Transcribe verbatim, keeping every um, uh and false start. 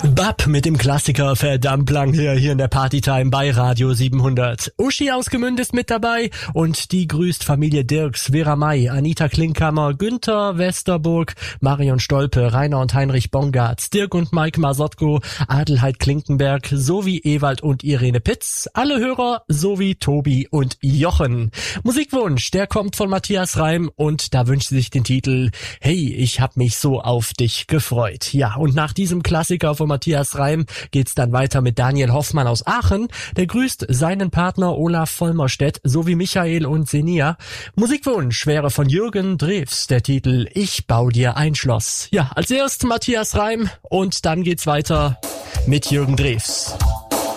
Bab mit dem Klassiker verdammt lang her hier in der Partytime bei Radio siebenhundert. Uschi aus Gmünd ist mit dabei und die grüßt Familie Dirks, Vera May, Anita Klinkhammer, Günther Westerburg, Marion Stolpe, Rainer und Heinrich Bongartz, Dirk und Mike Masotko, Adelheid Klinkenberg sowie Ewald und Irene Pitz, alle Hörer sowie Tobi und Jochen. Musikwunsch, der kommt von Matthias Reim und da wünscht sie sich den Titel Hey, ich hab mich so auf dich gefreut. Ja, und nach diesem Klassiker von Matthias Reim geht's dann weiter mit Daniel Hoffmann aus Aachen. Der grüßt seinen Partner Olaf Vollmerstedt sowie Michael und Senia. Musikwunsch wäre von Jürgen Drews der Titel Ich bau dir ein Schloss. Ja, als erst Matthias Reim und dann geht's weiter mit Jürgen Drews.